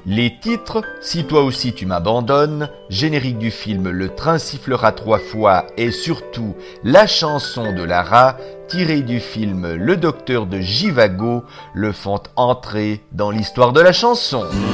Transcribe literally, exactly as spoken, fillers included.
Les titres « Si toi aussi tu m'abandonnes », générique du film « Le train sifflera trois fois » et surtout la chanson de Lara, tirée du film « Le docteur de Jivago » le font entrer dans l'histoire de la chanson.